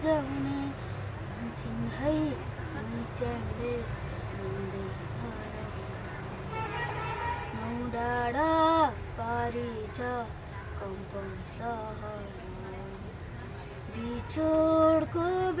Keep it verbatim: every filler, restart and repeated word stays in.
जाउने भन्थिन् है मैच्याङले रुँदै घर नौ डाँडा पारी छ कम्पन सहर बिछोडको